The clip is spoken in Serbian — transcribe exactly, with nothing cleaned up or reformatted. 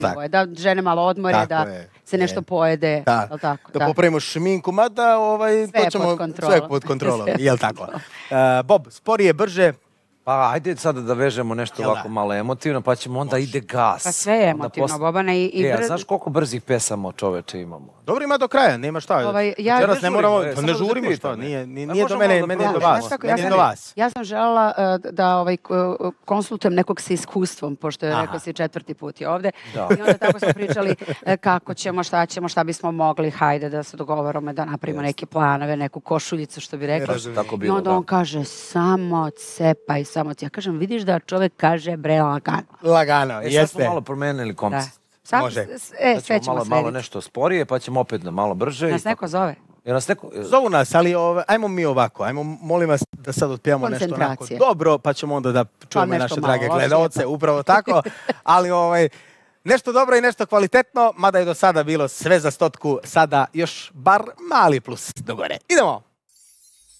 zanimljivo je. Da žene malo odmore, Tako da je. se nešto E. pojede. Da, jel tako? da Da. popravimo šminku, mada ovaj, Sve to je ćemo pod kontrolom. sve pod kontrolom, Sve je jel pod tako? Uh, Bob, sporije, brže, Pa ajde sada da vežemo nešto Jel ovako da? malo emotivno, pa ćemo onda ide gas. Pa sve je Onda emotivno, posle- Bobana, i, i E, a brz- znaš koliko brzih pesama čoveče imamo? dobro ima do kraja, nema šta. Ovaj, ja- Večeras Ne ne moramo, žurimo, e, pa samo ne da žurimo te što, pitam, nije, e. nije, Pa nije do možemo mene, malo da meni je do probamo. vas, Znaš kako, meni je sam- do vas. Ja sam želela uh, da ovaj, k- uh, konsultujem nekog sa iskustvom, pošto je Aha. rekao si četvrti put je ovde. Da. I onda tako smo pričali e, kako ćemo, šta ćemo, šta bismo mogli, hajde da se dogovorimo, da napravimo neke planove, neku košuljicu, što bi rekao. razumijem. Tako I bilo, onda da. on kaže, samo cepaj, samo ti. Ja kažem, vidiš da čovjek kaže, bre, lagano. Lagano, E, sad jeste. smo malo promenili Da. koncept. Sad, Može. s- E, Sad sve ćemo ćemo malo, malo srediti. nešto sporije, pa ćemo opet na malo brže. i Nas neko tako. zove? Jer nas neko... Zovu nas, ali ove, ajmo mi ovako, ajmo, molim vas da sad otpijamo nešto onako Koncentracije. dobro, pa ćemo onda da čujemo nešto naše malo drage lošije, gledaoce, pa. upravo tako, ali ovaj, nešto dobro i nešto kvalitetno, mada je do sada bilo sve za stotku, sada još bar mali plus do gore. Idemo!